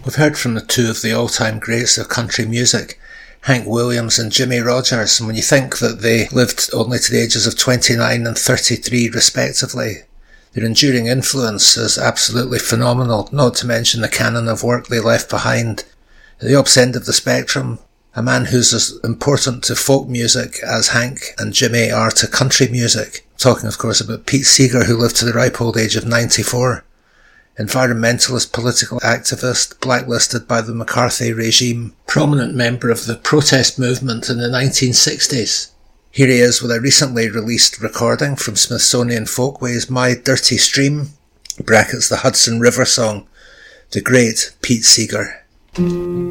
We've heard from the two of the all-time greats of country music, Hank Williams and Jimmie Rodgers, and when you think that they lived only to the ages of 29 and 33 respectively, their enduring influence is absolutely phenomenal, not to mention the canon of work they left behind. At the opposite end of the spectrum, a man who's as important to folk music as Hank and Jimmy are to country music. Talking, of course, about Pete Seeger, who lived to the ripe old age of 94. Environmentalist political activist, blacklisted by the McCarthy regime, prominent member of the protest movement in the 1960s. Here he is with a recently released recording from Smithsonian Folkways, My Dirty Stream, brackets the Hudson River song, the great Pete Seeger.